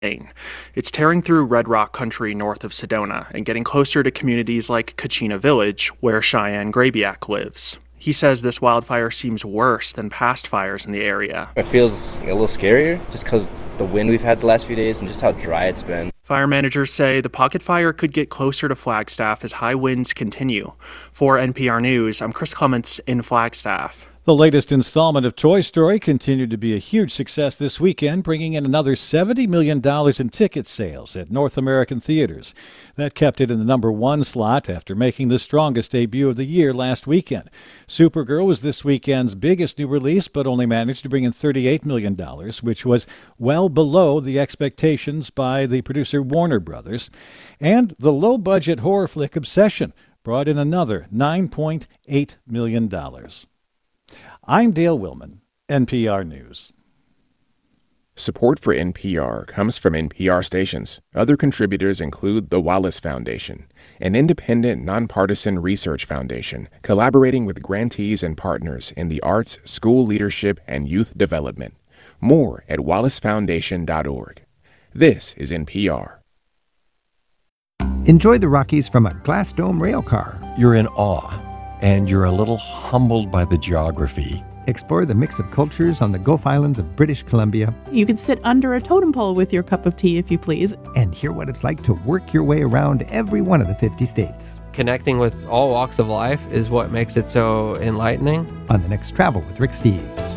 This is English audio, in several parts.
It's tearing through Red Rock country north of Sedona and getting closer to communities like Kachina Village, where Cheyenne Grabiak lives. He says this wildfire seems worse than past fires in the area. It feels a little scarier just because the wind we've had the last few days and just how dry it's been. Fire managers say the pocket fire could get closer to Flagstaff as high winds continue. For NPR News, I'm Chris Clements in Flagstaff. The latest installment of Toy Story continued to be a huge success this weekend, bringing in another $70 million in ticket sales at North American theaters. That kept it in the number one slot after making the strongest debut of the year last weekend. Supergirl was this weekend's biggest new release, but only managed to bring in $38 million, which was well below the expectations by the producer Warner Brothers. And the low-budget horror flick Obsession brought in another $9.8 million. I'm Dale Willman, NPR News. Support for NPR comes from NPR stations. Other contributors include the Wallace Foundation, an independent, nonpartisan research foundation collaborating with grantees and partners in the arts, school leadership, and youth development. More at wallacefoundation.org. This is NPR. Enjoy the Rockies from a Glass Dome railcar. You're in awe, and you're a little humbled by the geography. Explore the mix of cultures on the Gulf Islands of British Columbia. You can sit under a totem pole with your cup of tea if you please. And hear what it's like to work your way around every one of the 50 states. Connecting with all walks of life is what makes it so enlightening. On the next Travel with Rick Steves.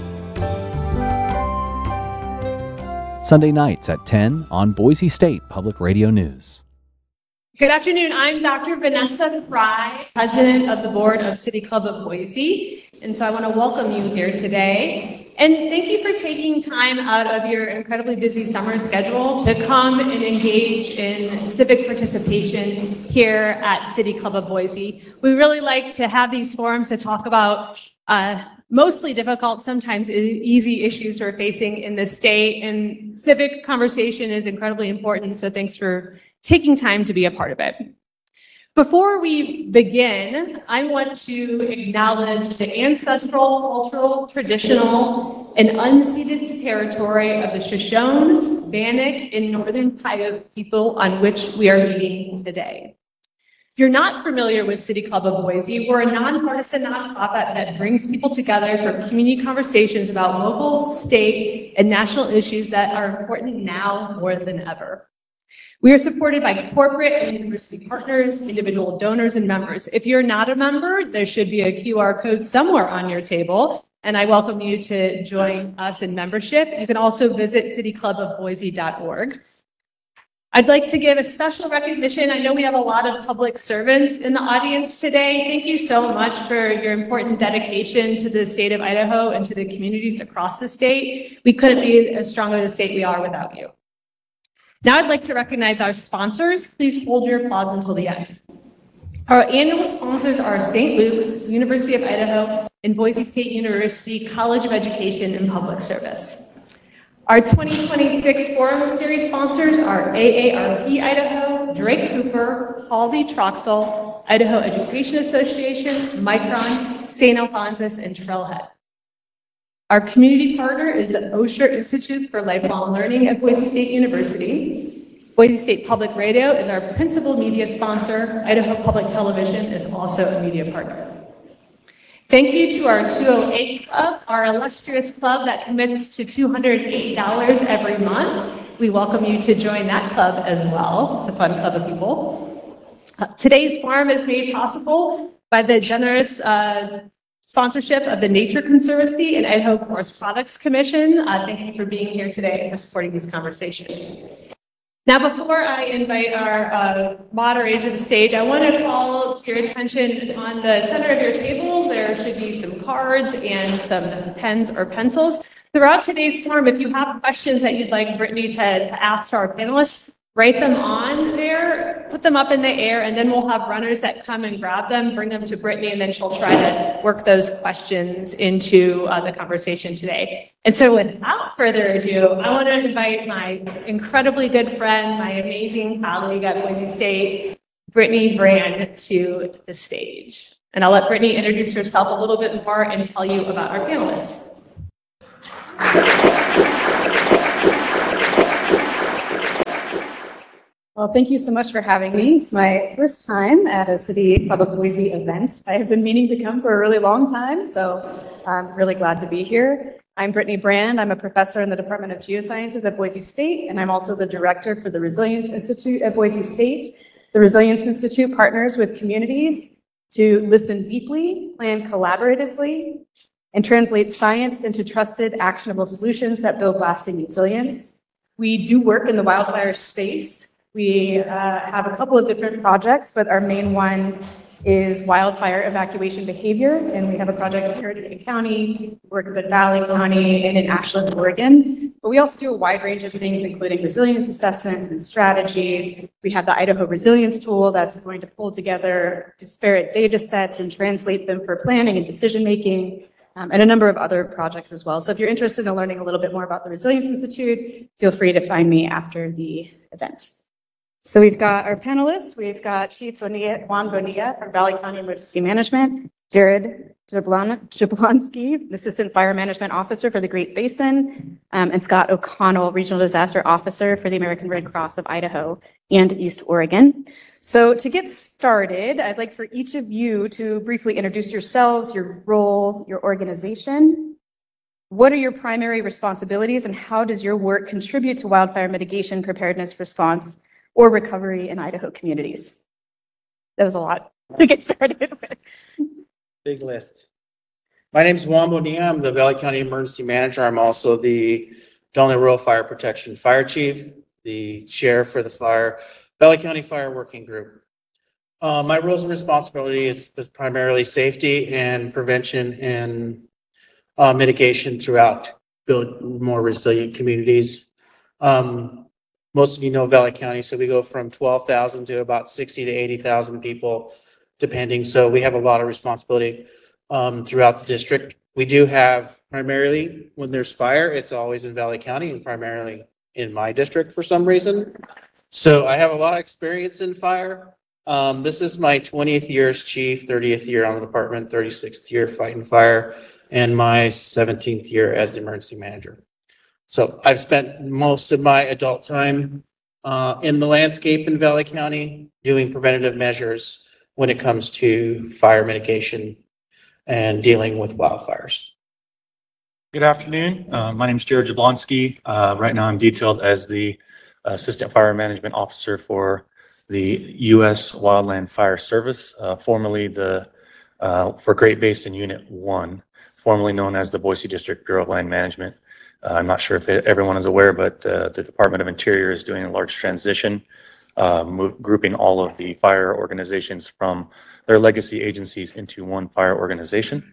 Sunday nights at 10 on Boise State Public Radio News. Good afternoon. I'm Dr. Vanessa Fry, President of the Board of City Club of Boise. And so I want to welcome you here today. And thank you for taking time out of your incredibly busy summer schedule to come and engage in civic participation here at City Club of Boise. We really like to have these forums to talk about mostly difficult, sometimes easy issues we're facing in the state. And civic conversation is incredibly important. So thanks for taking time to be a part of it. Before we begin, I want to acknowledge the ancestral, cultural, traditional, and unceded territory of the Shoshone, Bannock, and Northern Paiute people on which we are meeting today. If you're not familiar with City Club of Boise, we're a nonpartisan nonprofit that brings people together for community conversations about local, state, and national issues that are important now more than ever. We are supported by corporate and university partners, individual donors, and members. If you're not a member, there should be a QR code somewhere on your table, and I welcome you to join us in membership. You can also visit cityclubofboise.org. I'd like to give a special recognition. I know we have a lot of public servants in the audience today. Thank you so much for your important dedication to the state of Idaho and to the communities across the state. We couldn't be as strong of a state we are without you. Now I'd like to recognize our sponsors. Please hold your applause until the end. Our annual sponsors are St. Luke's, University of Idaho, and Boise State University College of Education and Public Service. Our 2026 Forum Series sponsors are AARP Idaho, Drake Cooper, Hawley Troxel, Idaho Education Association, Micron, St. Alphonsus, and Trailhead. Our community partner is the Osher Institute for Lifelong Learning at Boise State University. Boise State Public Radio is our principal media sponsor. Idaho Public Television is also a media partner. Thank you to our 208 Club, our illustrious club that commits to $208 every month. We welcome you to join that club as well. It's a fun club of people. Today's forum is made possible by the generous sponsorship of the Nature Conservancy and Idaho Forest Products Commission. Thank you for being here today and for supporting this conversation. Now, before I invite our moderator to the stage, I want to call to your attention on the center of your tables. There should be some cards and some pens or pencils. Throughout today's forum, if you have questions that you'd like Brittany to ask to our panelists, write them on there, put them up in the air, and then we'll have runners that come and grab them, bring them to Brittany, and then she'll try to work those questions into the conversation today. And so without further ado, I want to invite my incredibly good friend, my amazing colleague at Boise State, Brittany Brand, to the stage. And I'll let Brittany introduce herself a little bit more and tell you about our panelists. Well, thank you so much for having me. It's my first time at a City Club of Boise event. I have been meaning to come for a really long time, so I'm really glad to be here. I'm Brittany Brand. I'm a professor in the Department of Geosciences at Boise State, and I'm also the director for the Resilience Institute at Boise State. The Resilience Institute partners with communities to listen deeply, plan collaboratively, and translate science into trusted, actionable solutions that build lasting resilience. We do work in the wildfire space. We have a couple of different projects, but our main one is wildfire evacuation behavior. And we have a project here in Dade County, work in Valley County, and in Ashland, Oregon. But we also do a wide range of things, including resilience assessments and strategies. We have the Idaho Resilience Tool that's going to pull together disparate data sets and translate them for planning and decision-making, and a number of other projects as well. So if you're interested in learning a little bit more about the Resilience Institute, feel free to find me after the event. So we've got our panelists. We've got Chief Juan Bonilla from Valley County Emergency Management, Jared Jablonski, Assistant Fire Management Officer for the Great Basin, and Scott O'Connell, Regional Disaster Officer for the American Red Cross of Idaho and East Oregon. So to get started, I'd like for each of you to briefly introduce yourselves, your role, your organization. What are your primary responsibilities and how does your work contribute to wildfire mitigation, preparedness, response, or recovery in Idaho communities? That was a lot to get started with. Big list. My name is Juan Bonilla. I'm the Valley County Emergency Manager. I'm also the Donley Rural Fire Protection Fire Chief, the chair for the Valley County Fire Working Group. My roles and responsibility is primarily safety and prevention and mitigation throughout build more resilient communities. Most of you know Valley County, so we go from 12,000 to about 60 to 80,000 people, depending. So we have a lot of responsibility throughout the district. We do have primarily, when there's fire, it's always in Valley County and primarily in my district for some reason. So I have a lot of experience in fire. This is my 20th year as chief, 30th year on the department, 36th year fighting fire, and my 17th year as the emergency manager. So I've spent most of my adult time in the landscape in Valley County doing preventative measures when it comes to fire mitigation and dealing with wildfires. Good afternoon. My name is Jared Jablonski. Right now I'm detailed as the Assistant Fire Management Officer for the U.S. Wildland Fire Service, formerly for Great Basin Unit 1, formerly known as the Boise District Bureau of Land Management. I'm not sure if everyone is aware, but the Department of Interior is doing a large transition, grouping all of the fire organizations from their legacy agencies into one fire organization.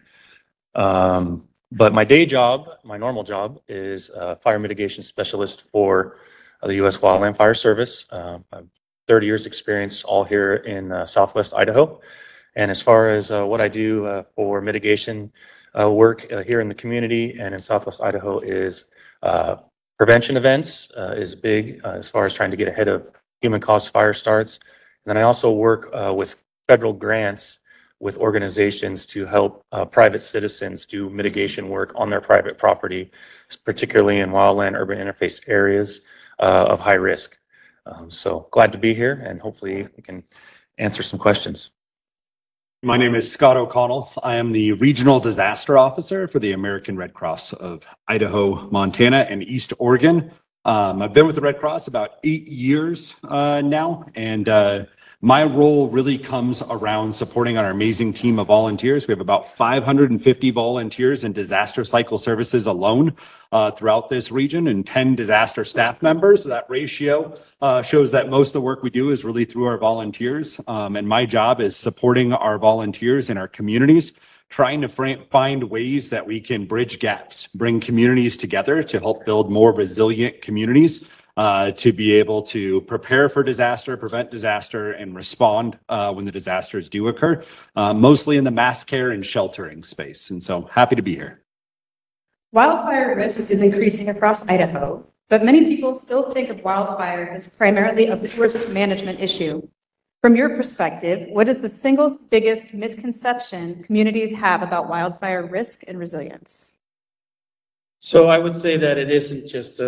But my day job, my normal job, is fire mitigation specialist for the U.S. Wildland Fire Service. I've 30 years experience all here in Southwest Idaho. And as far as what I do for mitigation work here in the community and in Southwest Idaho is prevention events is big as far as trying to get ahead of human-caused fire starts. And then I also work with federal grants with organizations to help private citizens do mitigation work on their private property, particularly in wildland urban interface areas of high risk. So glad to be here and hopefully we can answer some questions. My name is Scott O'Connell. I am the Regional Disaster Officer for the American Red Cross of Idaho, Montana, and East Oregon. I've been with the Red Cross about 8 years now, and my role really comes around supporting our amazing team of volunteers. We have about 550 volunteers in disaster cycle services alone throughout this region and 10 disaster staff members. So that ratio shows that most of the work we do is really through our volunteers. And my job is supporting our volunteers in our communities, trying to find ways that we can bridge gaps, bring communities together to help build more resilient communities. To be able to prepare for disaster, prevent disaster, and respond when the disasters do occur, mostly in the mass care and sheltering space. And so happy to be here. Wildfire risk is increasing across Idaho, but many people still think of wildfire as primarily a forest management issue. From your perspective, what is the single biggest misconception communities have about wildfire risk and resilience? So I would say that it isn't just a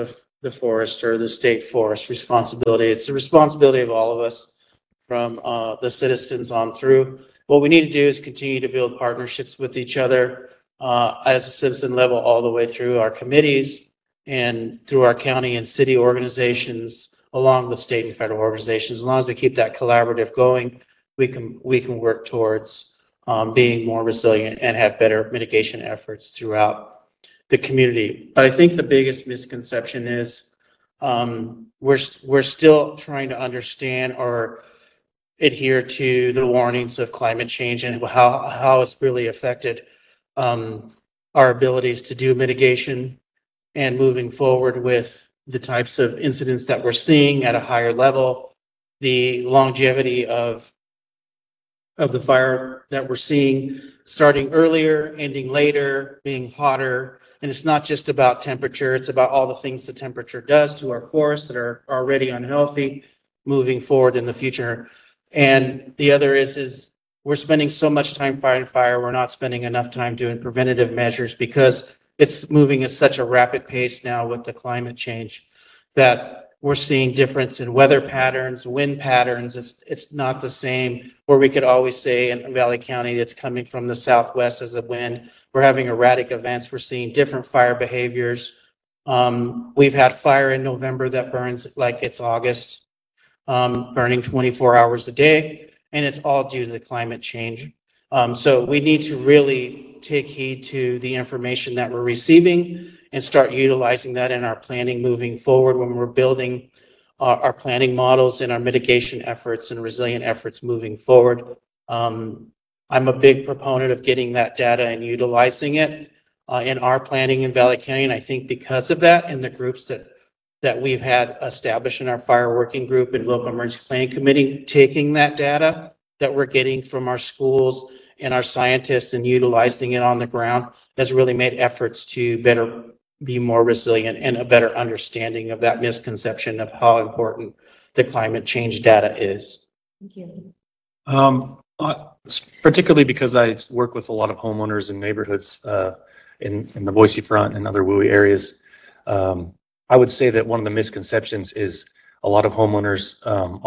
the forest or the state forest responsibility. It's the responsibility of all of us, from the citizens on through. What we need to do is continue to build partnerships with each other as a citizen level, all the way through our committees and through our county and city organizations, along with state and federal organizations. As long as we keep that collaborative going, we can work towards being more resilient and have better mitigation efforts throughout the community. But I think the biggest misconception is we're still trying to understand or adhere to the warnings of climate change and how it's really affected our abilities to do mitigation and moving forward with the types of incidents that we're seeing at a higher level, the longevity of the fire that we're seeing, starting earlier, ending later, being hotter. And it's not just about temperature, it's about all the things the temperature does to our forests that are already unhealthy moving forward in the future. And the other is we're spending so much time fighting fire, we're not spending enough time doing preventative measures because it's moving at such a rapid pace now with the climate change that we're seeing difference in weather patterns, wind patterns. It's not the same where we could always say in Valley County it's coming from the southwest as a wind. We're having erratic events. We're seeing different fire behaviors. We've had fire in November that burns like it's August, burning 24 hours a day, and it's all due to the climate change. So we need to really take heed to the information that we're receiving and start utilizing that in our planning moving forward when we're building our planning models and our mitigation efforts and resilient efforts moving forward. I'm a big proponent of getting that data and utilizing it in our planning in Valley County. And I think because of that, in the groups that we've had established in our fire working group and local emergency planning committee, taking that data that we're getting from our schools and our scientists and utilizing it on the ground has really made efforts to better be more resilient and a better understanding of that misconception of how important the climate change data is. Thank you. Particularly because I work with a lot of homeowners in neighborhoods in the Boise Front and other WUI areas. I would say that one of the misconceptions is a lot of homeowners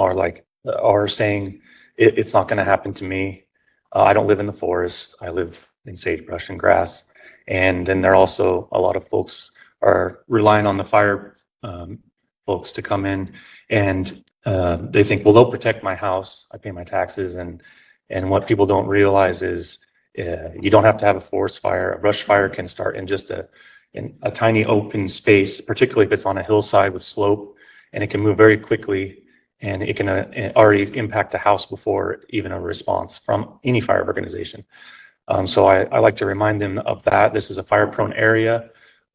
are saying it's not going to happen to me. I don't live in the forest. I live in sagebrush and grass. And then there are also a lot of folks are relying on the fire folks to come in, and they think, well, they'll protect my house. I pay my taxes, and what people don't realize is you don't have to have a forest fire. A brush fire can start in just a tiny open space, particularly if it's on a hillside with slope, and it can move very quickly, and it can already impact the house before even a response from any fire organization. So I like to remind them of that. This is a fire-prone area.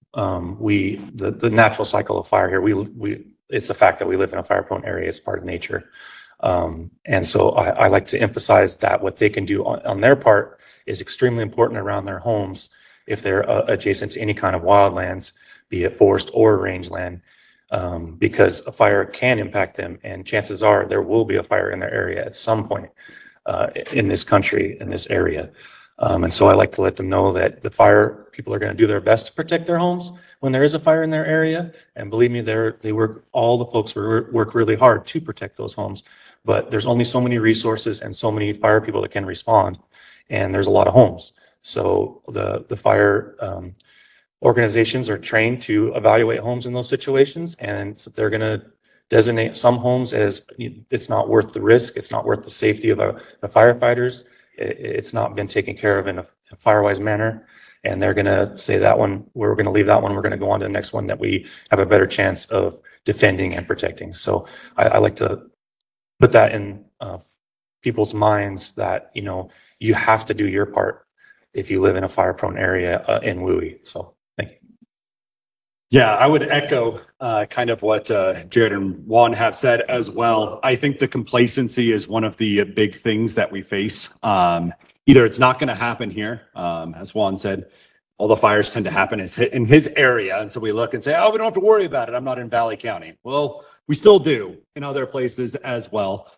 The natural cycle of fire here, it's a fact that we live in a fire-prone area. It's part of nature. And so I like to emphasize that what they can do on their part is extremely important around their homes if they're adjacent to any kind of wildlands, be it forest or rangeland, because a fire can impact them, and chances are there will be a fire in their area at some point in this country, in this area. And so I like to let them know that the fire people are going to do their best to protect their homes when there is a fire in their area. And believe me, all the folks work really hard to protect those homes. But there's only so many resources and so many fire people that can respond, and there's a lot of homes. So the fire organizations are trained to evaluate homes in those situations, and so they're going to designate some homes as it's not worth the risk, it's not worth the safety of the firefighters. It's not been taken care of in a fire-wise manner, and they're going to say that one, we're going to leave that one, we're going to go on to the next one that we have a better chance of defending and protecting. So I like to put that in people's minds that, you have to do your part if you live in a fire-prone area in WUI. So thank you. Yeah, I would echo kind of what Jared and Juan have said as well. I think the complacency is one of the big things that we face. Either it's not going to happen here, as Juan said, all the fires tend to happen in his area. And so we look and say, oh, we don't have to worry about it. I'm not in Valley County. Well, we still do in other places as well.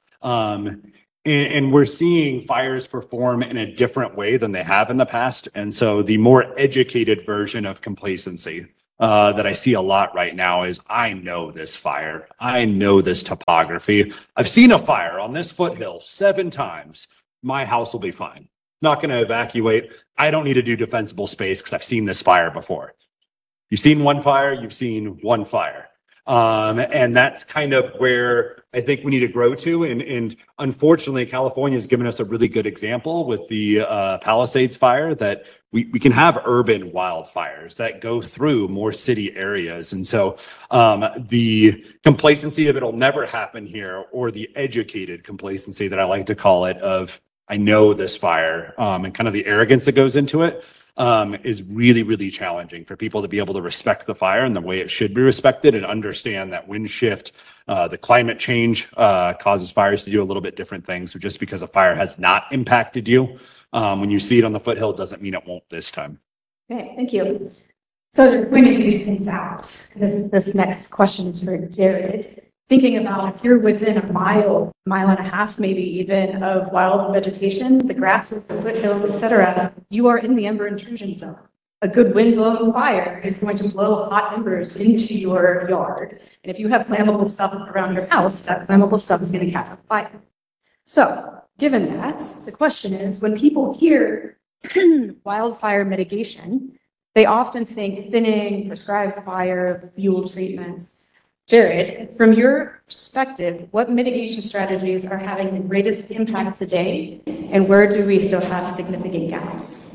And we're seeing fires perform in a different way than they have in the past. And so the more educated version of complacency that I see a lot right now is I know this fire. I know this topography. I've seen a fire on this foothill 7 times. My house will be fine. Not going to evacuate. I don't need to do defensible space because I've seen this fire before. You've seen one fire, you've seen one fire. And that's kind of where I think we need to grow to. And unfortunately, California has given us a really good example with the Palisades fire that we can have urban wildfires that go through more city areas. And so the complacency of it'll never happen here, or the educated complacency that I like to call it of I know this fire and kind of the arrogance that goes into it is really, really challenging for people to be able to respect the fire and the way it should be respected and understand that wind shift, the climate change causes fires to do a little bit different things. So just because a fire has not impacted you, when you see it on the foothill, doesn't mean it won't this time. Okay, thank you. So to pointing these things out, this next question is for Jared. Thinking about if you're within a mile and a half, maybe even of wild vegetation, the grasses, the foothills, etc., you are in the ember intrusion zone. A good wind-blown fire is going to blow hot embers into your yard. And if you have flammable stuff around your house, that flammable stuff is going to catch on fire. So, given that, the question is, when people hear wildfire mitigation, they often think thinning, prescribed fire, fuel treatments. Jared, from your perspective, what mitigation strategies are having the greatest impact today, and where do we still have significant gaps?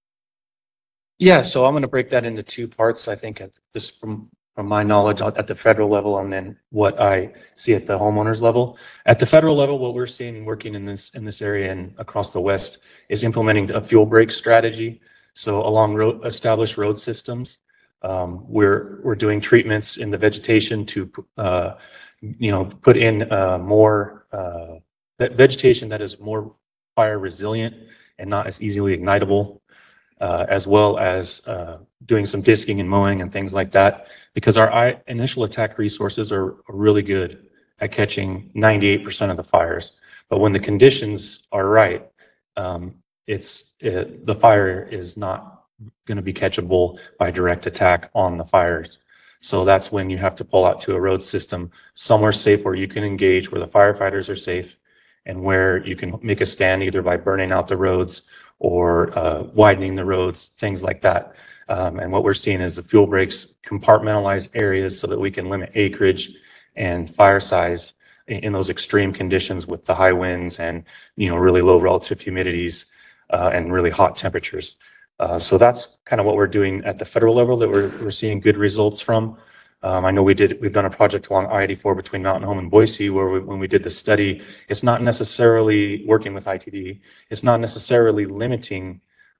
Yeah, so I'm going to break that into 2 parts. I think from my knowledge at the federal level, and then what I see at the homeowners level. At the federal level, what we're seeing working in this area and across the West is implementing a fuel break strategy. So along established road systems. We're doing treatments in the vegetation to, put in more vegetation that is more fire resilient and not as easily ignitable, as well as doing some disking and mowing and things like that, because our initial attack resources are really good at catching 98% of the fires. But when the conditions are right, the fire is not going to be catchable by direct attack on the fires. So that's when you have to pull out to a road system somewhere safe where you can engage, where the firefighters are safe, and where you can make a stand either by burning out the roads or widening the roads, things like that. And what we're seeing is the fuel breaks compartmentalize areas so that we can limit acreage and fire size in those extreme conditions with the high winds and really low relative humidities and really hot temperatures. So that's kind of what we're doing at the federal level that we're seeing good results from. I know we've done a project along I-84 between Mountain Home and Boise where when we did the study, it's not necessarily working with ITD. It's not necessarily limiting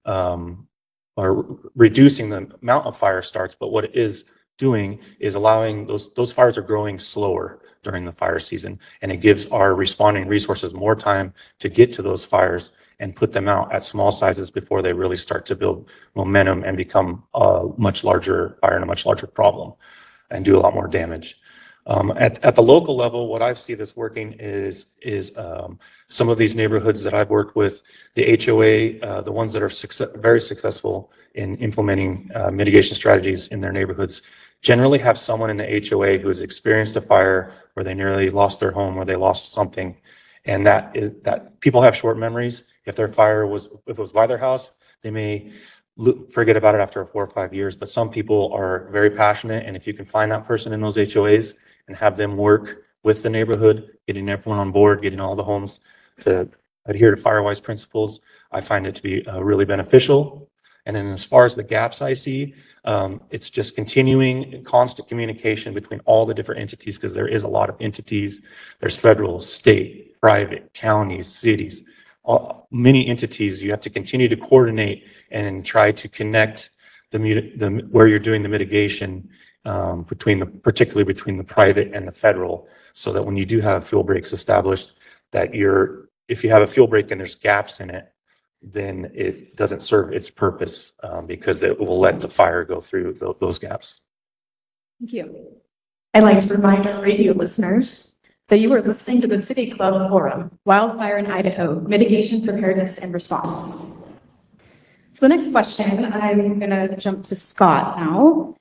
or reducing the amount of fire starts, but what it is doing is allowing those fires are growing slower during the fire season, and it gives our responding resources more time to get to those fires and put them out at small sizes before they really start to build momentum and become a much larger fire and a much larger problem and do a lot more damage. At the local level, what I've seen that's working is some of these neighborhoods that I've worked with, the HOA, the ones that are very successful in implementing mitigation strategies in their neighborhoods, generally have someone in the HOA who has experienced a fire where they nearly lost their home or they lost something. And that people have short memories. If their fire if it was by their house, they may forget about it after 4 or 5 years. But some people are very passionate, and if you can find that person in those HOAs and have them work with the neighborhood, getting everyone on board, getting all the homes to adhere to FireWise principles, I find it to be really beneficial. And then as far as the gaps I see, it's just continuing constant communication between all the different entities, because there is a lot of entities. There's federal, state, private, counties, cities, many entities. You have to continue to coordinate and try to connect where you're doing the mitigation particularly between the private and the federal, so that when you do have fuel breaks established, that if you have a fuel break and there's gaps in it, then it doesn't serve its purpose because it will let the fire go through those gaps. Thank you. I'd like to remind our radio listeners that you are listening to the City Club Forum, Wildfire in Idaho, Mitigation, Preparedness, and Response. So the next question, I'm going to jump to Scott now.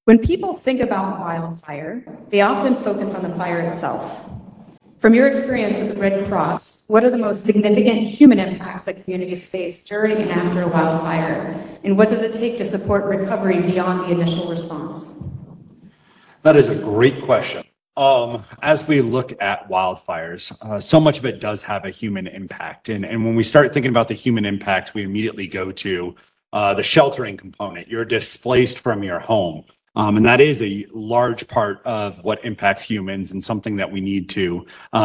When people think about wildfire, they often focus on the fire itself. From your experience with the Red Cross, what are the most significant human impacts that communities face during and after a wildfire? And what does it take to support recovery beyond the initial response? That is a great question. As we look at wildfires, so much of it does have a human impact. And when we start thinking about the human impact, we immediately go to the sheltering component. You're displaced from your home. And that is a large part of what impacts humans and something that we need to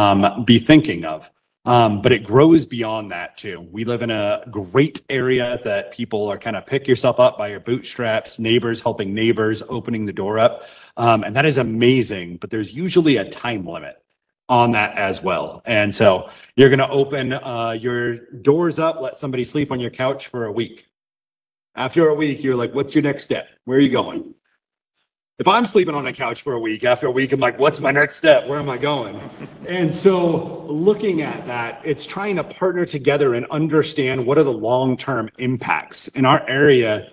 be thinking of. But it grows beyond that too. We live in a great area that people are kind of pick yourself up by your bootstraps, neighbors helping neighbors, opening the door up. And that is amazing, but there's usually a time limit on that as well. And so you're going to open your doors up, let somebody sleep on your couch for a week. After a week, you're like, what's your next step? Where are you going? If I'm sleeping on a couch for a week, after a week, I'm like, what's my next step? Where am I going? And so looking at that, it's trying to partner together and understand what are the long-term impacts. In our area,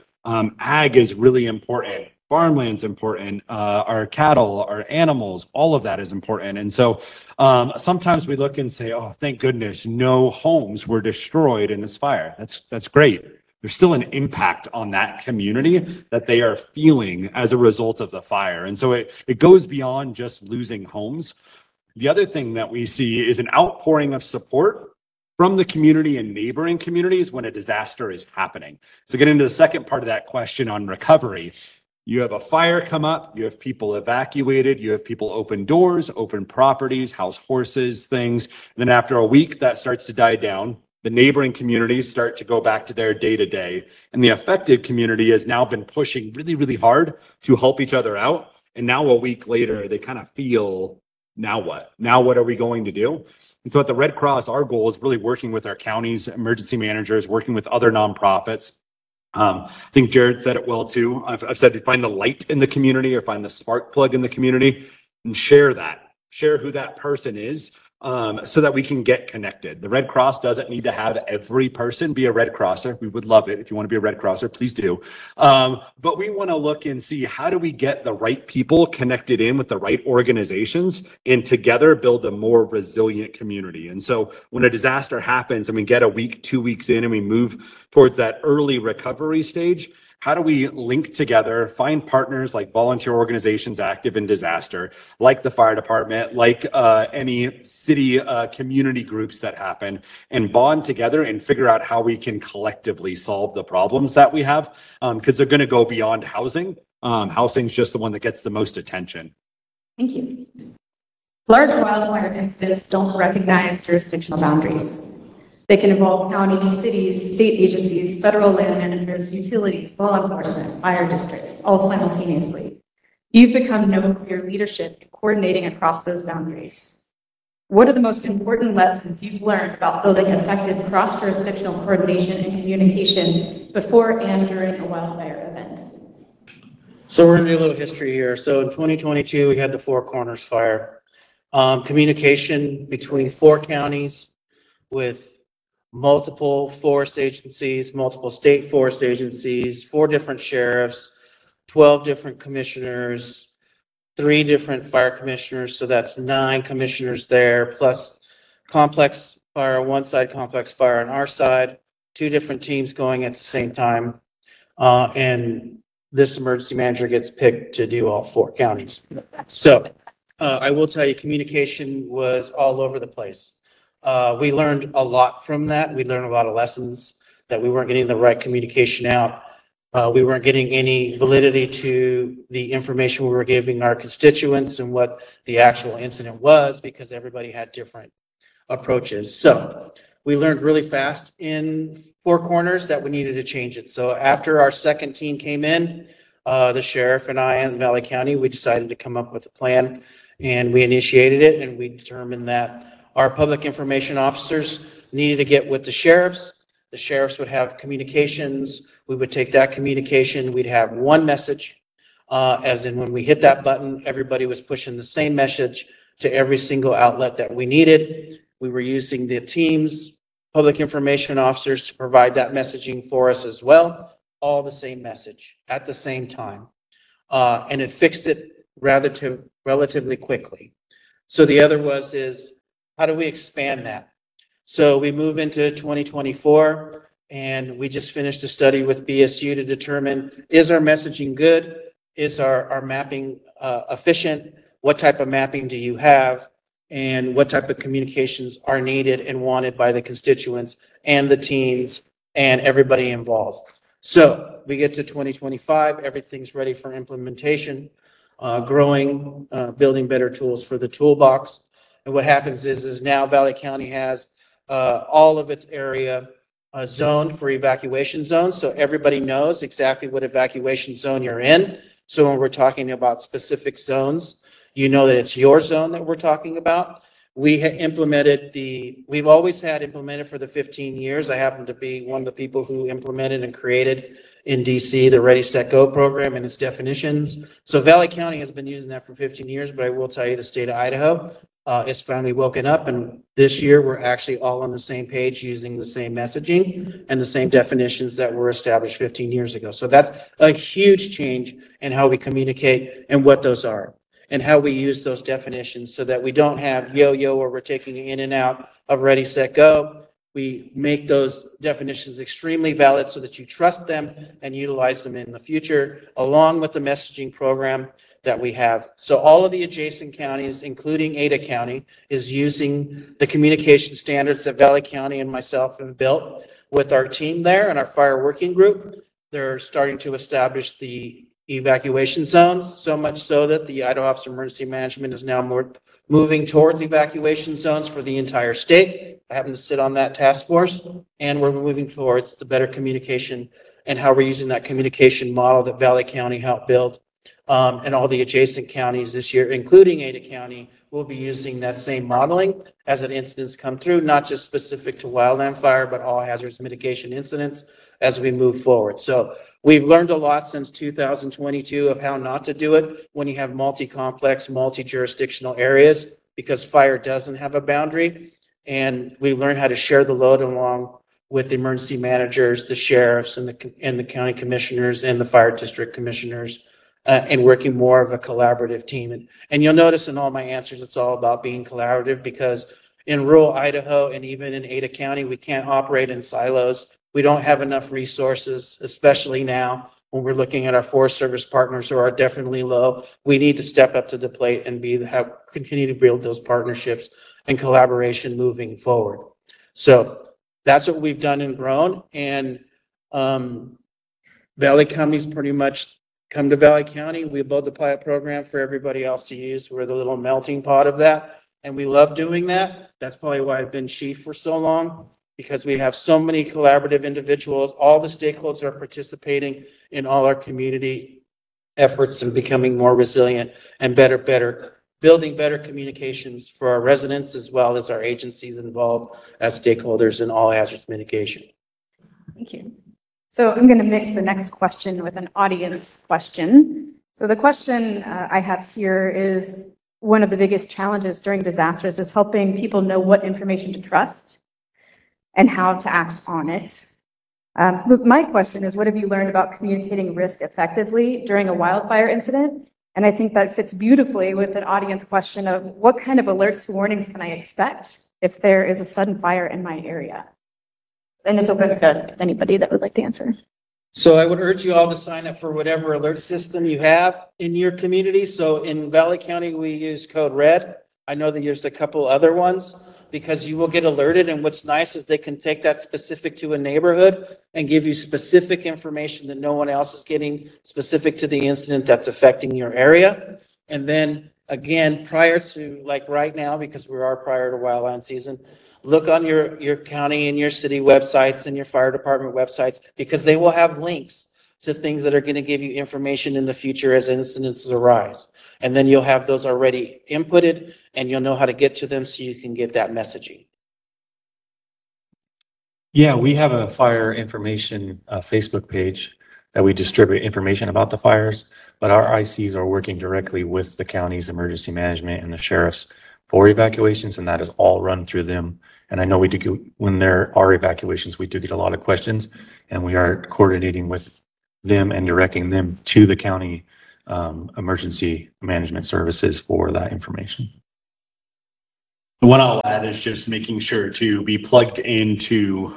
ag is really important. Farmland's important. Our cattle, our animals, all of that is important. And so sometimes we look and say, oh, thank goodness, no homes were destroyed in this fire. That's great. There's still an impact on that community that they are feeling as a result of the fire. And so it goes beyond just losing homes. The other thing that we see is an outpouring of support from the community and neighboring communities when a disaster is happening. So get into the second part of that question on recovery. You have a fire come up, you have people evacuated, you have people open doors, open properties, house horses, things. And then after a week, that starts to die down. The neighboring communities start to go back to their day-to-day. And the affected community has now been pushing really, really hard to help each other out. And now a week later, they kind of feel, now what? Now what are we going to do? And so at the Red Cross, our goal is really working with our counties, emergency managers, working with other nonprofits. I think Jared said it well too. I've said to find the light in the community or find the spark plug in the community and share that. Share who that person is. So that we can get connected. The Red Cross doesn't need to have every person be a Red Crosser. We would love it. If you want to be a Red Crosser, please do. But we want to look and see how do we get the right people connected in with the right organizations and together build a more resilient community. And so when a disaster happens and we get a week, 2 weeks in and we move towards that early recovery stage, how do we link together, find partners like volunteer organizations active in disaster, like the fire department, like any city community groups that happen, and bond together and figure out how we can collectively solve the problems that we have, because they're going to go beyond housing. Housing's just the one that gets the most attention. Thank you. Large wildfire incidents don't recognize jurisdictional boundaries. They can involve counties, cities, state agencies, federal land managers, utilities, law enforcement, fire districts, all simultaneously. You've become known for your leadership in coordinating across those boundaries. What are the most important lessons you've learned about building effective cross-jurisdictional coordination and communication before and during a wildfire event? So we're going to do a little history here. So in 2022, we had the Four Corners fire. Communication between 4 counties with multiple forest agencies, multiple state forest agencies, 4 different sheriffs, 12 different commissioners, 3 different fire commissioners. So that's 9 commissioners there, plus complex fire on one side, complex fire on our side, 2 different teams going at the same time. And this emergency manager gets picked to do all 4 counties. So I will tell you, communication was all over the place. We learned a lot from that. We learned a lot of lessons that we weren't getting the right communication out. We weren't getting any validity to the information we were giving our constituents and what the actual incident was because everybody had different approaches. So we learned really fast in Four Corners that we needed to change it. So after our second team came in, the sheriff and I in Valley County, we decided to come up with a plan and we initiated it and we determined that our public information officers needed to get with the sheriffs. The sheriffs would have communications. We would take that communication. We'd have one message, as in when we hit that button, everybody was pushing the same message to every single outlet that we needed. We were using the teams, public information officers to provide that messaging for us as well. All the same message at the same time. and it fixed it relatively quickly. So the other is how do we expand that? So we move into 2024, and we just finished a study with BSU to determine, is our messaging good? Is our mapping efficient? What type of mapping do you have? And what type of communications are needed and wanted by the constituents and the teams and everybody involved? So we get to 2025, everything's ready for implementation, growing, building better tools for the toolbox. And what happens is now Valley County has all of its area zoned for evacuation zones. So everybody knows exactly what evacuation zone you're in. So when we're talking about specific zones, you know that it's your zone that we're talking about. We we've always had implemented for the 15 years. I happen to be one of the people who implemented and created in DC the Ready, Set, Go program and its definitions. So Valley County has been using that for 15 years, but I will tell you the state of Idaho is finally woken up. And this year we're actually all on the same page using the same messaging and the same definitions that were established 15 years ago. So that's a huge change in how we communicate and what those are, and how we use those definitions so that we don't have yo-yo where we're taking in and out of Ready, Set, Go. We make those definitions extremely valid so that you trust them and utilize them in the future, along with the messaging program that we have. So all of the adjacent counties, including Ada County, is using the communication standards that Valley County and myself have built with our team there and our fire working group. They're starting to establish the evacuation zones, so much so that the Idaho Office of Emergency Management is now moving towards evacuation zones for the entire state. I happen to sit on that task force, and we're moving towards the better communication and how we're using that communication model that Valley County helped build. And all the adjacent counties this year, including Ada County, will be using that same modeling as incidents come through, not just specific to wildland fire, but all hazardous mitigation incidents as we move forward. So we've learned a lot since 2022 of how not to do it when you have multi-complex, multi-jurisdictional areas, because fire doesn't have a boundary. And we've learned how to share the load along with the emergency managers, the sheriffs, and the county commissioners and the fire district commissioners, and working more of a collaborative team. And you'll notice in all my answers, it's all about being collaborative, because in rural Idaho and even in Ada County, we can't operate in silos. We don't have enough resources, especially now when we're looking at our Forest Service partners who are definitely low. We need to step up to the plate and continue to build those partnerships and collaboration moving forward. So that's what we've done and grown. And Valley County's pretty much come to Valley County. We build the pilot program for everybody else to use. We're the little melting pot of that. And we love doing that. That's probably why I've been chief for so long, because we have so many collaborative individuals. All the stakeholders are participating in all our community efforts and becoming more resilient and building better communications for our residents as well as our agencies involved as stakeholders in all hazards mitigation. Thank you. So I'm going to mix the next question with an audience question. So the question I have here is, one of the biggest challenges during disasters is helping people know what information to trust and how to act on it. So my question is, what have you learned about communicating risk effectively during a wildfire incident? And I think that fits beautifully with an audience question of what kind of alerts and warnings can I expect if there is a sudden fire in my area? And it's open to anybody that would like to answer. So I would urge you all to sign up for whatever alert system you have in your community. So in Valley County, we use Code Red. I know that there's a couple other ones, because you will get alerted. And what's nice is they can take that specific to a neighborhood and give you specific information that no one else is getting, specific to the incident that's affecting your area. And then again, prior to, like right now, because we are prior to wildland season, look on your county and your city websites and your fire department websites, because they will have links to things that are going to give you information in the future as incidents arise. And then you'll have those already inputted and you'll know how to get to them so you can get that messaging. Yeah, we have a fire information Facebook page that we distribute information about the fires, but our ICs are working directly with the county's emergency management and the sheriffs for evacuations, and that is all run through them. And I know we do, when there are evacuations, we do get a lot of questions, and we are coordinating with them and directing them to the county emergency management services for that information. The one I'll add is just making sure to be plugged into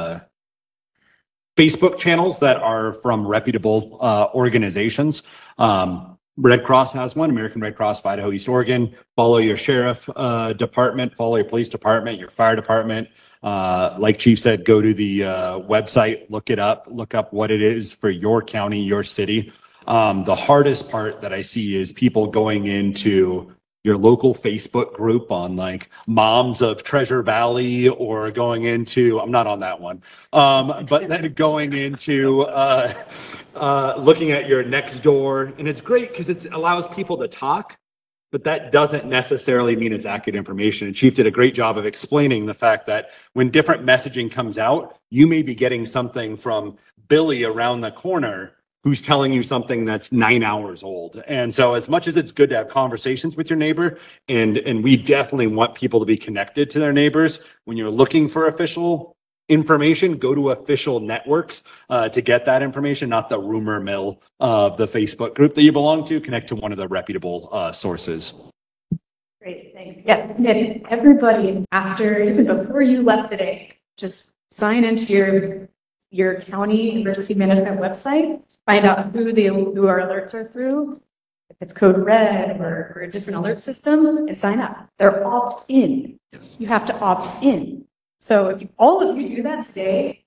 Facebook channels that are from reputable organizations. Red Cross has one, American Red Cross of Idaho, East Oregon. Follow your sheriff department, follow your police department, your fire department. Like Chief said, go to the website, look up what it is for your county, your city. The hardest part that I see is people going into your local Facebook group on like Moms of Treasure Valley, or going into, I'm not on that one, but then going into looking at your next door. And it's great because it allows people to talk, but that doesn't necessarily mean it's accurate information. And Chief did a great job of explaining the fact that when different messaging comes out, you may be getting something from Billy around the corner who's telling you something that's 9 hours old. And so as much as it's good to have conversations with your neighbor, and we definitely want people to be connected to their neighbors, when you're looking for official information, go to official networks to get that information, not the rumor mill of the Facebook group that you belong to. Connect to one of the reputable sources. Great, thanks. Yeah, and everybody, even before you left today, just sign into your county emergency management website, find out who our alerts are through, if it's code red or a different alert system, and sign up. They're opt-in. Yes. You have to opt in. So if all of you do that today,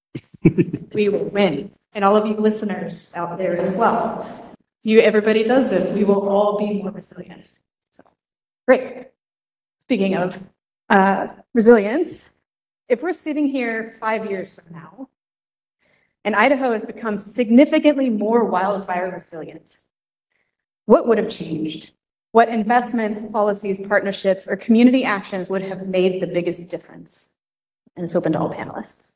we will win. And all of you listeners out there as well. Everybody does this, we will all be more resilient. So, great. Speaking of resilience, if we're sitting here 5 years from now, and Idaho has become significantly more wildfire resilient, what would have changed? What investments, policies, partnerships, or community actions would have made the biggest difference? And it's open to all panelists.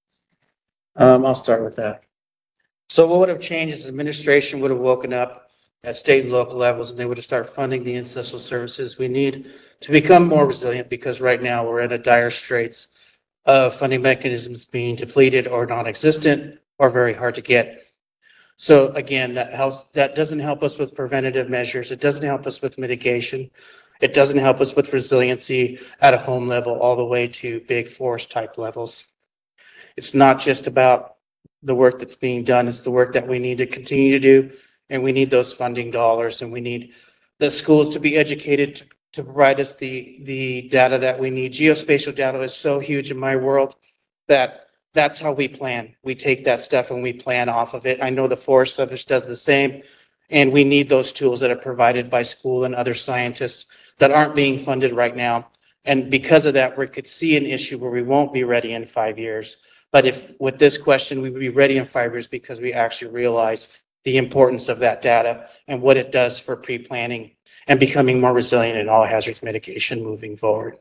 I'll start with that. So what would have changed is administration would have woken up at state and local levels, and they would have started funding the essential services we need to become more resilient, because right now we're in a dire straits of funding mechanisms being depleted or non-existent or very hard to get. So again, that doesn't help us with preventative measures. It doesn't help us with mitigation. It doesn't help us with resiliency at a home level all the way to big forest type levels. It's not just about the work that's being done. It's the work that we need to continue to do. And we need those funding dollars, and we need the schools to be educated to provide us the data that we need. Geospatial data is so huge in my world that that's how we plan. We take that stuff and we plan off of it. I know the Forest Service does the same, and we need those tools that are provided by school and other scientists that aren't being funded right now. And because of that, we could see an issue where we won't be ready in 5 years. But if with this question, we would be ready in 5 years because we actually realize the importance of that data and what it does for pre-planning and becoming more resilient in all hazards mitigation moving forward.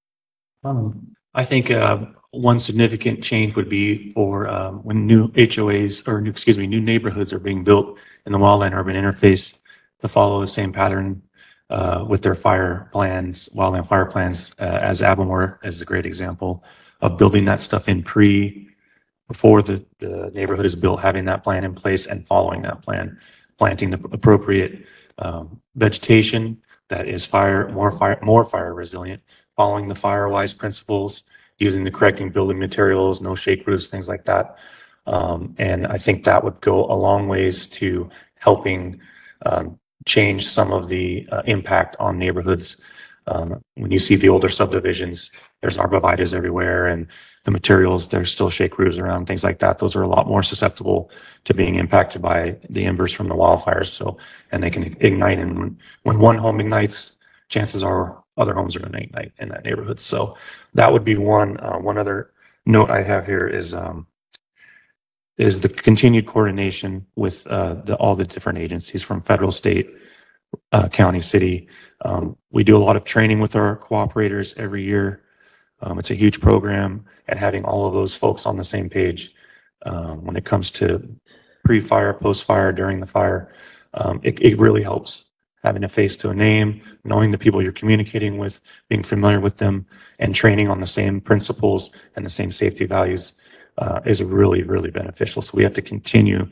I think one significant change would be for when new HOAs, or new neighborhoods are being built in the wildland urban interface, to follow the same pattern with their fire plans, wildland fire plans, as Avamore is a great example of building that stuff in before the neighborhood is built, having that plan in place and following that plan, planting the appropriate vegetation that is more fire resilient, following the FireWise principles, using the correct building materials, no shake roofs, things like that. And I think that would go a long ways to helping change some of the impact on neighborhoods. When you see the older subdivisions, there's arborvitaes everywhere, and the materials, there's still shake roofs around, things like that. Those are a lot more susceptible to being impacted by the embers from the wildfires. So, and they can ignite, and when one home ignites, chances are other homes are going to ignite in that neighborhood. So that would be one. One other note I have here is the continued coordination with all the different agencies from federal, state, county, city. We do a lot of training with our cooperators every year. It's a huge program, and having all of those folks on the same page when it comes to pre-fire, post-fire, during the fire, it really helps. Having a face to a name, knowing the people you're communicating with, being familiar with them, and training on the same principles and the same safety values is really, really beneficial. So we have to continue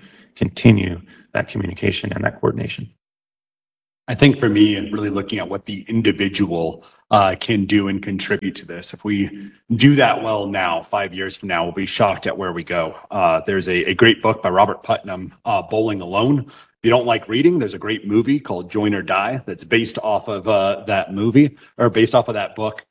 that communication and that coordination. I think for me, and really looking at what the individual can do and contribute to this, if we do that well now, 5 years from now, we'll be shocked at where we go. There's a great book by Robert Putnam, Bowling Alone. If you don't like reading, there's a great movie called Join or Die that's based off of that movie, or based off of that book.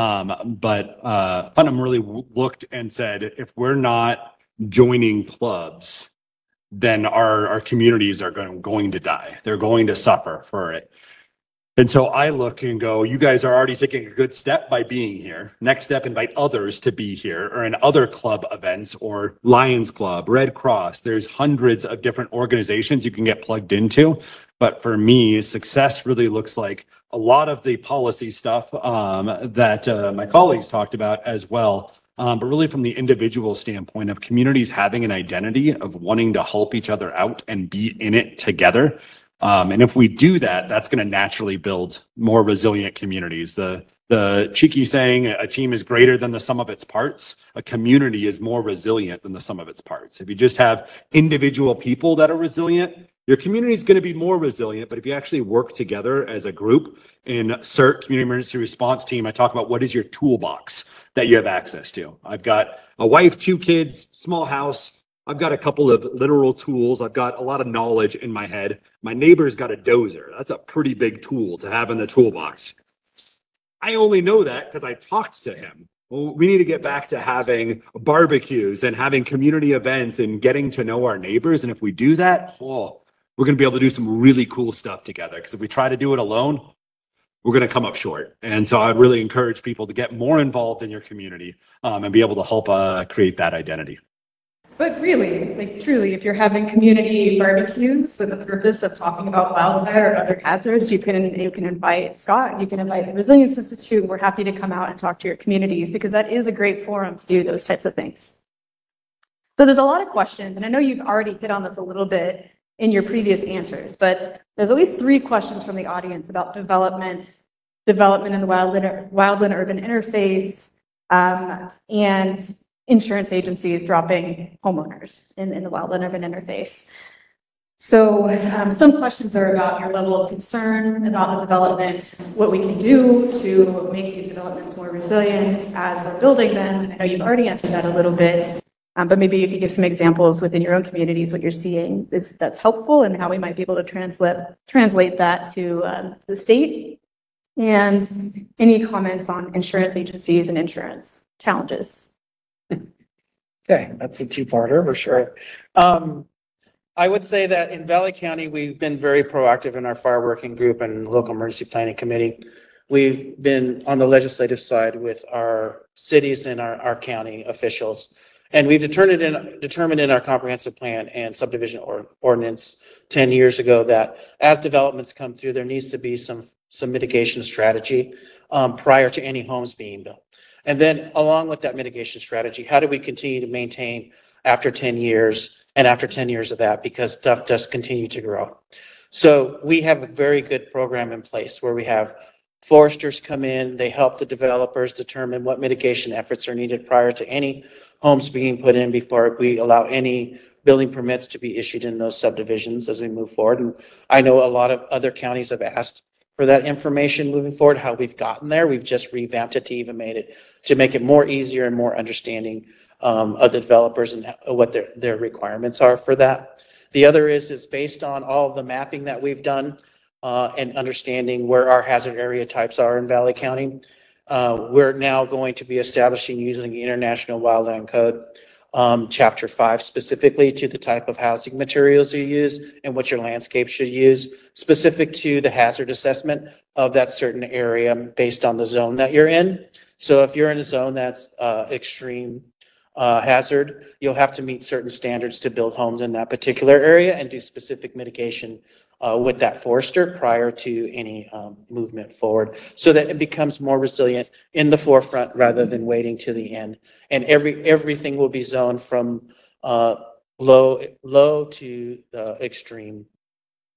But Putnam really looked and said, if we're not joining clubs, then our communities are going to die. They're going to suffer for it. And so I look and go, you guys are already taking a good step by being here. Next step, invite others to be here or in other club events or Lions Club, Red Cross. There's hundreds of different organizations you can get plugged into. But for me, success really looks like a lot of the policy stuff that my colleagues talked about as well. But really from the individual standpoint of communities having an identity of wanting to help each other out and be in it together. And if we do that, that's going to naturally build more resilient communities. The cheeky saying, a team is greater than the sum of its parts. A community is more resilient than the sum of its parts. If you just have individual people that are resilient, your community is going to be more resilient. But if you actually work together as a group in CERT, Community Emergency Response Team, I talk about what is your toolbox that you have access to. I've got a wife, 2 kids, small house. I've got a couple of literal tools. I've got a lot of knowledge in my head. My neighbor's got a dozer. That's a pretty big tool to have in the toolbox. I only know that because I talked to him. Well, we need to get back to having barbecues and having community events and getting to know our neighbors. And if we do that, we're going to be able to do some really cool stuff together. Because if we try to do it alone, we're going to come up short. And so I'd really encourage people to get more involved in your community and be able to help create that identity. But really, like truly, if you're having community barbecues with the purpose of talking about wildfire or other hazards, you can invite Scott, you can invite the Resilience Institute, and we're happy to come out and talk to your communities because that is a great forum to do those types of things. So there's a lot of questions, and I know you've already hit on this a little bit in your previous answers, but there's at least 3 questions from the audience about development in the wildland-urban interface, and insurance agencies dropping homeowners in the wildland-urban interface. So some questions are about your level of concern about the development, what we can do to make these developments more resilient as we're building them. And I know you've already answered that a little bit, but maybe you could give some examples within your own communities, what you're seeing that's helpful and how we might be able to translate that to the state. And any comments on insurance agencies and insurance challenges? Okay, that's a 2-parter for sure. I would say that in Valley County, we've been very proactive in our fire working group and local emergency planning committee. We've been on the legislative side with our cities and our county officials. And we've determined in our comprehensive plan and subdivision ordinance 10 years ago that as developments come through, there needs to be some mitigation strategy prior to any homes being built. And then along with that mitigation strategy, how do we continue to maintain after 10 years and after 10 years of that, because stuff does continue to grow. So we have a very good program in place where we have foresters come in, they help the developers determine what mitigation efforts are needed prior to any homes being put in before we allow any building permits to be issued in those subdivisions as we move forward. And I know a lot of other counties have asked for that information moving forward, how we've gotten there. We've just revamped it to make it more easier and more understanding of the developers and what their requirements are for that. The other is based on all of the mapping that we've done and understanding where our hazard area types are in Valley County. We're now going to be establishing using the International Wildland Code, Chapter 5 specifically to the type of housing materials you use and what your landscape should use, specific to the hazard assessment of that certain area based on the zone that you're in. So if you're in a zone that's extreme hazard, you'll have to meet certain standards to build homes in that particular area and do specific mitigation with that forester prior to any movement forward, so that it becomes more resilient in the forefront rather than waiting to the end. And everything will be zoned from low to extreme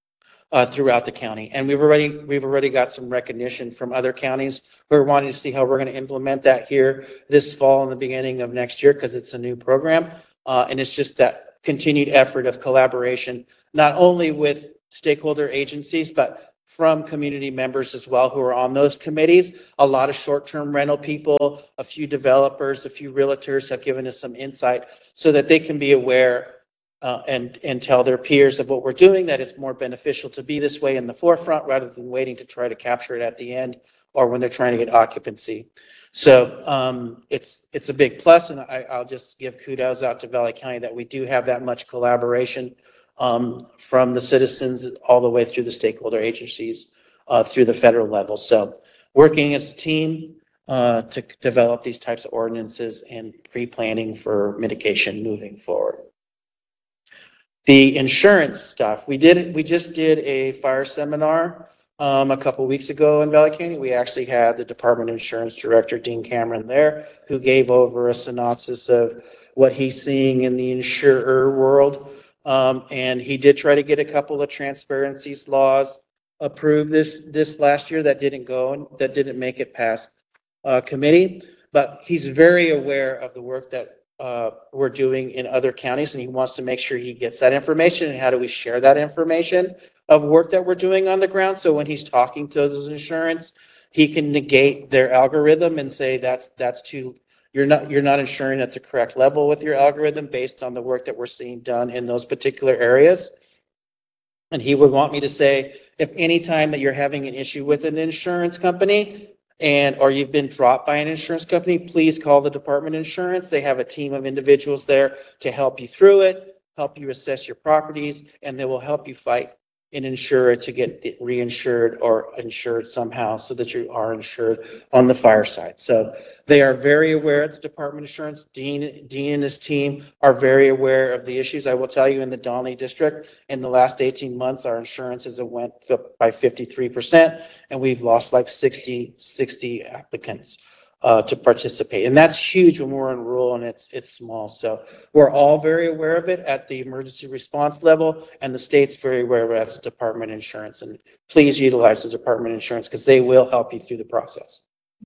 throughout the county. And we've already got some recognition from other counties who are wanting to see how we're going to implement that here this fall and the beginning of next year, because it's a new program. And it's just that continued effort of collaboration, not only with stakeholder agencies, but from community members as well who are on those committees. A lot of short-term rental people, a few developers, a few realtors have given us some insight so that they can be aware and tell their peers of what we're doing, that it's more beneficial to be this way in the forefront rather than waiting to try to capture it at the end or when they're trying to get occupancy. So it's a big plus, and I'll just give kudos out to Valley County that we do have that much collaboration from the citizens all the way through the stakeholder agencies through the federal level. So working as a team to develop these types of ordinances and pre-planning for mitigation moving forward. The insurance stuff, we just did a fire seminar a couple weeks ago in Valley County. We actually had the Department of Insurance Director, Dean Cameron, there, who gave over a synopsis of what he's seeing in the insurer world. And he did try to get a couple of transparency laws approved this last year that didn't make it past committee. But he's very aware of the work that we're doing in other counties, and he wants to make sure he gets that information. And how do we share that information of work that we're doing on the ground? So when he's talking to those insurance, he can negate their algorithm and say that's too, you're not insuring at the correct level with your algorithm based on the work that we're seeing done in those particular areas. And he would want me to say, if any time that you're having an issue with an insurance company or you've been dropped by an insurance company, please call the Department of Insurance. They have a team of individuals there to help you through it, help you assess your properties, and they will help you fight an insurer to get reinsured or insured somehow so that you are insured on the fire side. So they are very aware at the Department of Insurance. Dean and his team are very aware of the issues. I will tell you, in the Donley District, in the last 18 months, our insurances have went up by 53%, and we've lost like 60 applicants to participate. And that's huge when we're in rural and it's small. So we're all very aware of it at the emergency response level, and the state's very aware of it as the Department of Insurance. And please utilize the Department of Insurance because they will help you through the process.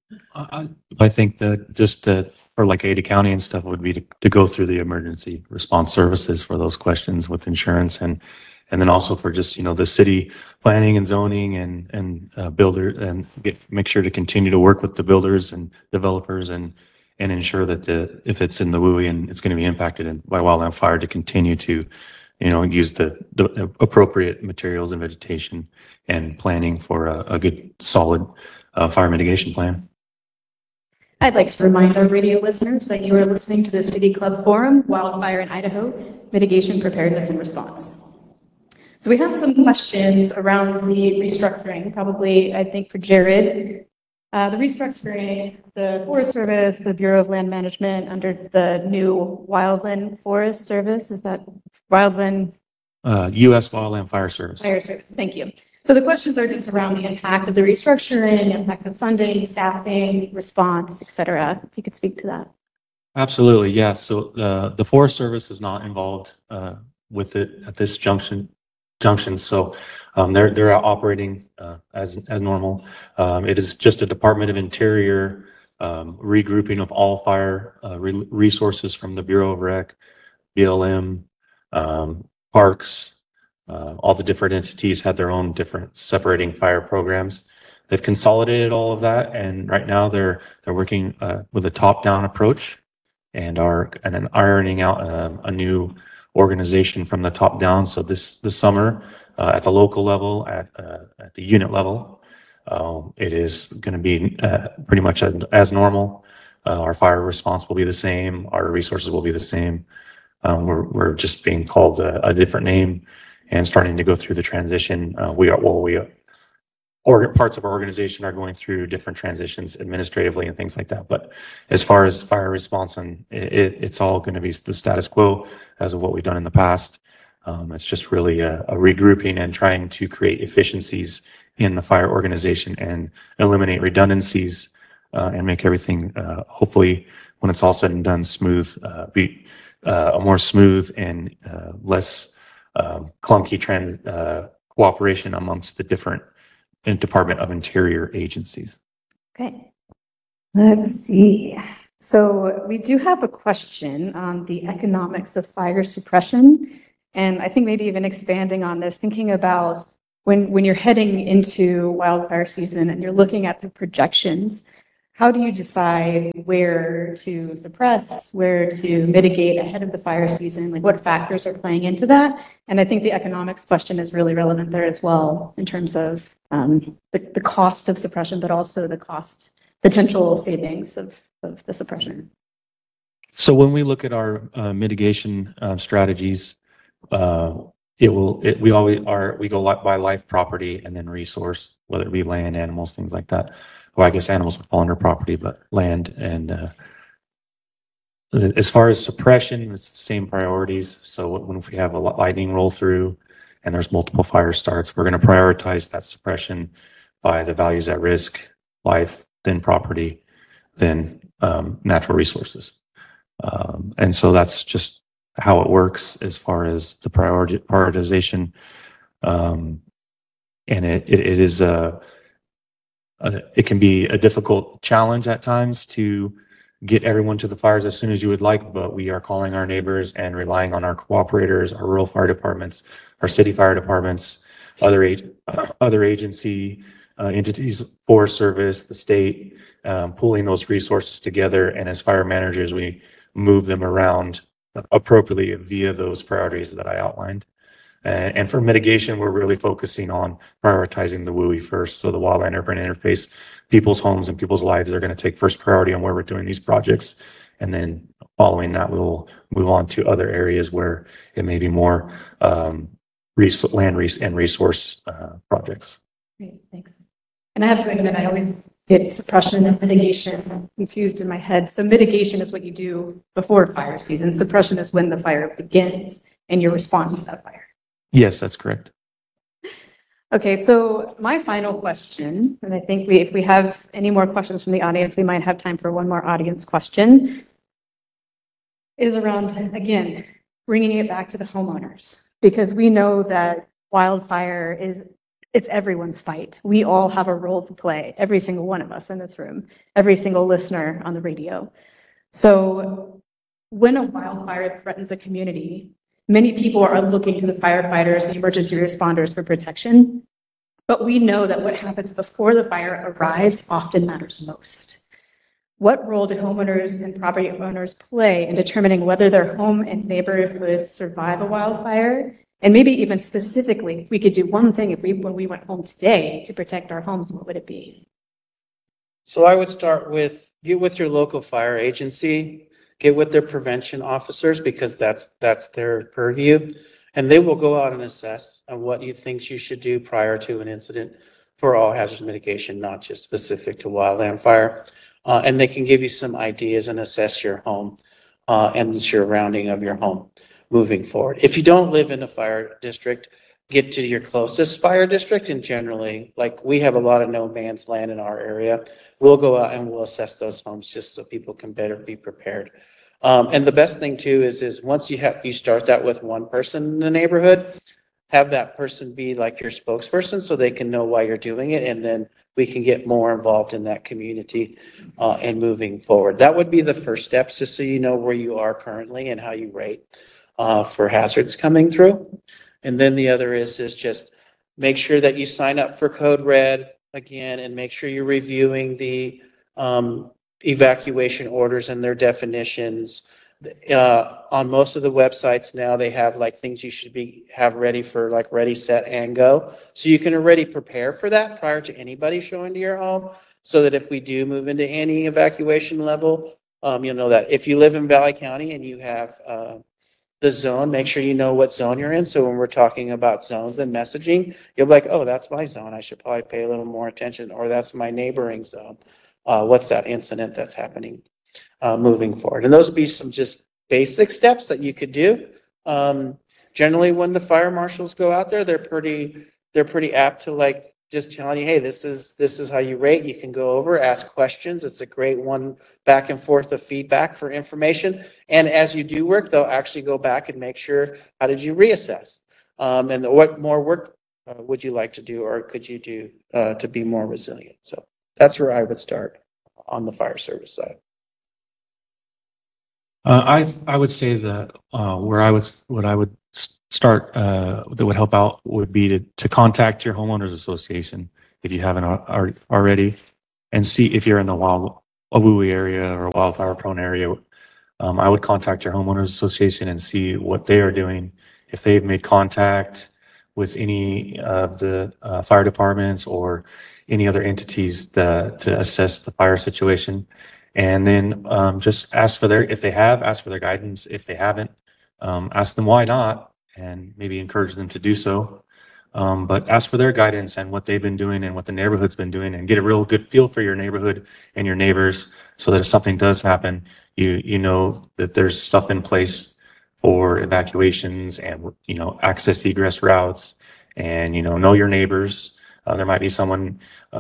I think that just for like Ada County and stuff would be to go through the emergency response services for those questions with insurance, and then also for just, the city planning and zoning and builder, and make sure to continue to work with the builders and developers and ensure that if it's in the WUI and it's going to be impacted by wildland fire, to continue to, use the appropriate materials and vegetation and planning for a good, solid fire mitigation plan. I'd like to remind our radio listeners that you are listening to the City Club Forum, Wildfire in Idaho, Mitigation, Preparedness, and Response. So we have some questions around the restructuring, probably, I think, for Jared. The restructuring, the Forest Service, the Bureau of Land Management under the new Wildland Forest Service, is that Wildland? U.S. Wildland Fire Service. Fire Service, thank you. So the questions are just around the impact of the restructuring, impact of funding, staffing, response, et cetera. If you could speak to that. Absolutely, yeah. So the Forest Service is not involved with it at this junction. So they're operating as normal. It is just a Department of Interior regrouping of all fire resources from the Bureau of Rec, BLM, parks. All the different entities had their own different separating fire programs. They've consolidated all of that, and right now they're working with a top-down approach and ironing out a new organization from the top down. So this summer, at the local level, at the unit level, it is going to be pretty much as normal. Our fire response will be the same. Our resources will be the same. We're just being called a different name and starting to go through the transition. Parts of our organization are going through different transitions administratively and things like that. But as far as fire response, and it's all going to be the status quo as of what we've done in the past. It's just really a regrouping and trying to create efficiencies in the fire organization and eliminate redundancies and make everything, hopefully, when it's all said and done, smooth, be a more smooth and less clunky cooperation amongst the different Department of Interior agencies. Okay, let's see. So we do have a question on the economics of fire suppression. And I think maybe even expanding on this, thinking about when you're heading into wildfire season and you're looking at the projections, how do you decide where to suppress, where to mitigate ahead of the fire season? Like what factors are playing into that? And I think the economics question is really relevant there as well in terms of the cost of suppression, but also the cost potential savings of the suppression. So when we look at our mitigation strategies, we go by life, property, and then resource, whether it be land, animals, things like that. Well, I guess animals would fall under property, but land. And as far as suppression, it's the same priorities. So when we have a lightning roll through and there's multiple fire starts, we're going to prioritize that suppression by the values at risk, life, then property, then natural resources. And so that's just how it works as far as the prioritization. And it can be a difficult challenge at times to get everyone to the fires as soon as you would like, but we are calling our neighbors and relying on our cooperators, our rural fire departments, our city fire departments, other agency entities, Forest Service, the state, pooling those resources together. And as fire managers, we move them around appropriately via those priorities that I outlined. And for mitigation, we're really focusing on prioritizing the WUI first. So the wildland urban interface, people's homes and people's lives are going to take first priority on where we're doing these projects. And then following that, we'll move on to other areas where it may be more land and resource projects. Great, thanks. And I have to admit, I always get suppression and mitigation confused in my head. So mitigation is what you do before fire season. Suppression is when the fire begins and you respond to that fire. Yes, that's correct. Okay, so my final question, and I think if we have any more questions from the audience, we might have time for one more audience question, is around, again, bringing it back to the homeowners, because we know that wildfire it's everyone's fight. We all have a role to play, every single one of us in this room, every single listener on the radio. So when a wildfire threatens a community, many people are looking to the firefighters, the emergency responders for protection. But we know that what happens before the fire arrives often matters most. What role do homeowners and property owners play in determining whether their home and neighborhoods survive a wildfire? And maybe even specifically, if we could do one thing when we went home today to protect our homes, what would it be? So I would start with get with your local fire agency, get with their prevention officers, because that's their purview, and they will go out and assess on what you think you should do prior to an incident for all hazard mitigation, not just specific to wildland fire. And they can give you some ideas and assess your home and the surrounding of your home moving forward. If you don't live in a fire district, get to your closest fire district, and generally, like we have a lot of no man's land in our area, we'll go out and we'll assess those homes just so people can better be prepared. And the best thing too is once you start that with one person in the neighborhood, have that person be like your spokesperson so they can know why you're doing it, and then we can get more involved in that community and moving forward. That would be the first steps, just so you know where you are currently and how you rate for hazards coming through. And then the other is just make sure that you sign up for Code Red again, and make sure you're reviewing the evacuation orders and their definitions. On most of the websites now, they have like things you should have ready for, like ready, set, and go. So you can already prepare for that prior to anybody showing to your home, so that if we do move into any evacuation level, you'll know that. If you live in Valley County and you have the zone, make sure you know what zone you're in. So when we're talking about zones and messaging, you'll be like, oh, that's my zone, I should probably pay a little more attention, or that's my neighboring zone. What's that incident that's happening moving forward? And those would be some just basic steps that you could do. Generally, when the fire marshals go out there, they're pretty apt to like just telling you, hey, this is how you rate. You can go over, ask questions. It's a great one back and forth of feedback for information. And as you do work, they'll actually go back and make sure, how did you reassess? And what more work would you like to do, or could you do to be more resilient? So that's where I would start on the fire service side. I would say that what I would start that would help out would be to contact your homeowners association if you haven't already, and see if you're in the Wawui area or wildfire prone area. I would contact your homeowners association and see what they are doing, if they've made contact with any of the fire departments or any other entities to assess the fire situation. And then just ask for their guidance. If they haven't, ask them why not, and maybe encourage them to do so. But ask for their guidance and what they've been doing and what the neighborhood's been doing, and get a real good feel for your neighborhood and your neighbors, so that if something does happen, you know that there's stuff in place for evacuations and, access egress routes, and, know your neighbors. There might be someone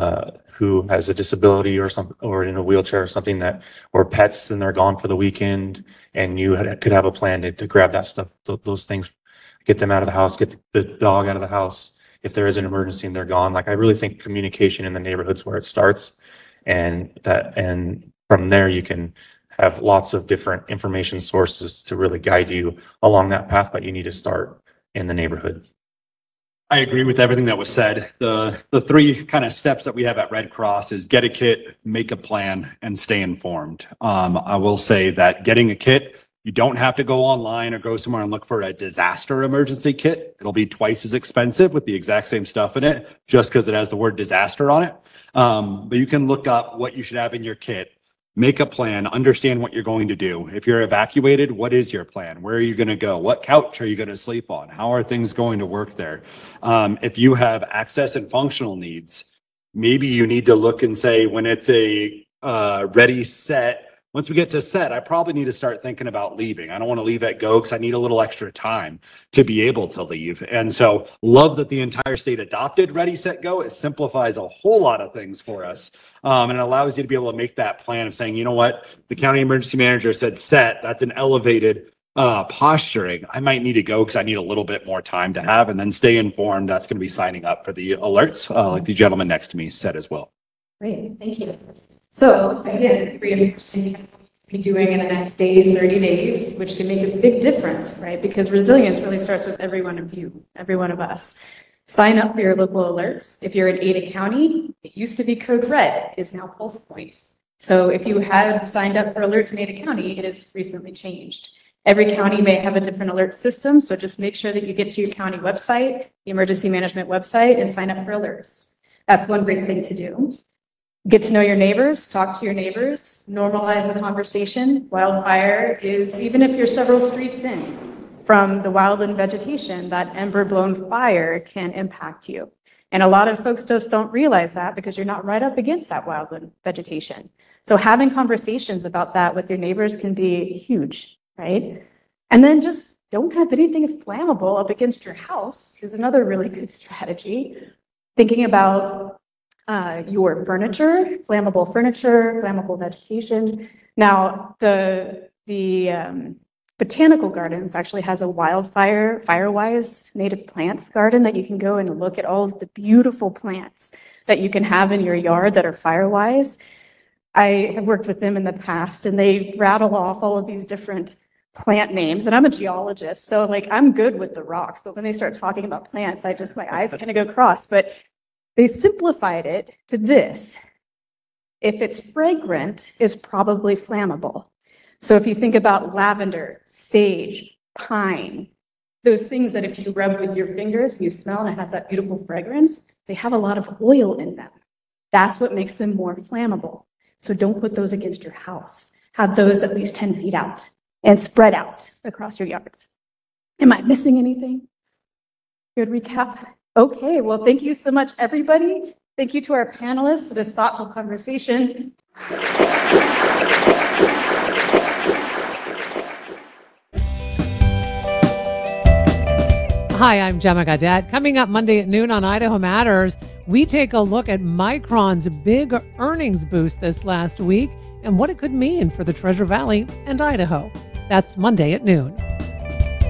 who has a disability or in a wheelchair or something or pets, and they're gone for the weekend, and you could have a plan to grab that stuff, those things, get them out of the house, get the dog out of the house. If there is an emergency and they're gone, I really think communication in the neighborhood's where it starts, and from there you can have lots of different information sources to really guide you along that path, but you need to start in the neighborhood. I agree with everything that was said. The three kind of steps that we have at Red Cross is get a kit, make a plan, and stay informed. I will say that getting a kit, you don't have to go online or go somewhere and look for a disaster emergency kit. It'll be twice as expensive with the exact same stuff in it, just because it has the word disaster on it. But you can look up what you should have in your kit. Make a plan, understand what you're going to do. If you're evacuated, what is your plan? Where are you going to go? What couch are you going to sleep on? How are things going to work there? If you have access and functional needs, maybe you need to look and say, when it's a ready set, once we get to set, I probably need to start thinking about leaving. I don't want to leave at go because I need a little extra time to be able to leave. And so love that the entire state adopted Ready, Set, Go. It simplifies a whole lot of things for us. And it allows you to be able to make that plan of saying, you know what, the county emergency manager said set, that's an elevated posturing. I might need to go because I need a little bit more time to have, and then stay informed. That's going to be signing up for the alerts, like the gentleman next to me said as well. Great, thank you. So again, reinforcing what you'll be doing in the next days, 30 days, which can make a big difference, right? Because resilience really starts with every one of you, every one of us. Sign up for your local alerts. If you're in Ada County, it used to be Code Red, is now Pulse Point. So if you had signed up for alerts in Ada County, it has recently changed. Every county may have a different alert system, so just make sure that you get to your county website, the emergency management website, and sign up for alerts. That's one great thing to do. Get to know your neighbors, talk to your neighbors, normalize the conversation. Wildfire is, even if you're several streets in from the wildland vegetation, that ember-blown fire can impact you. And a lot of folks just don't realize that because you're not right up against that wildland vegetation. So having conversations about that with your neighbors can be huge, right? And then just don't have anything flammable up against your house is another really good strategy. Thinking about your furniture, flammable vegetation. Now, the Botanical Gardens actually has a Firewise native plants garden that you can go and look at all of the beautiful plants that you can have in your yard that are Firewise. I have worked with them in the past, and they rattle off all of these different plant names, and I'm a geologist, so I'm good with the rocks, but when they start talking about plants, my eyes kind of go cross. But they simplified it to this: if it's fragrant, it's probably flammable. So if you think about lavender, sage, pine, those things that if you rub with your fingers, you smell and it has that beautiful fragrance, they have a lot of oil in them. That's what makes them more flammable. So don't put those against your house. Have those at least 10 feet out and spread out across your yards. Am I missing anything? Good recap? Okay, well, thank you so much, everybody. Thank you to our panelists for this thoughtful conversation. Hi, I'm Gemma Gadet. Coming up Monday at noon on Idaho Matters, we take a look at Micron's big earnings boost this last week and what it could mean for the Treasure Valley and Idaho. That's Monday at noon.